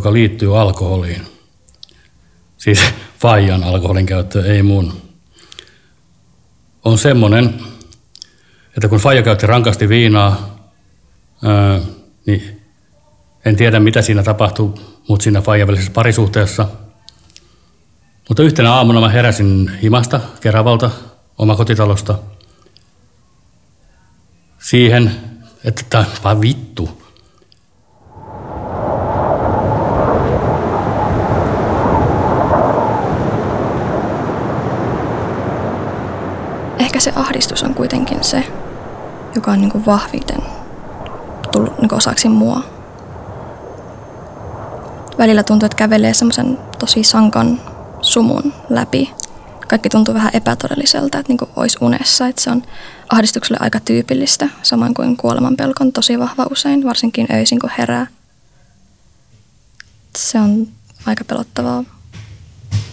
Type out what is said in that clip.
joka liittyy alkoholiin. Siis faijan alkoholin käyttö, ei mun. On semmoinen, että kun faija käytti rankasti viinaa, niin en tiedä mitä siinä tapahtui, mutta siinä faijan välisessä parisuhteessa. Mutta yhtenä aamuna mä heräsin himasta, Keravalta, omakotitalosta, siihen, että tämä vaan vittu. Ehkä se ahdistus on kuitenkin se, joka on niin vahviten tullut niin osaksi mua. Välillä tuntuu, että kävelee semmoisen tosi sankan sumun läpi. Kaikki tuntuu vähän epätodelliselta, että niin olisi unessa. Että se on ahdistukselle aika tyypillistä, samoin kuin kuolemanpelko on tosi vahva usein, varsinkin öisin kun herää. Se on aika pelottavaa.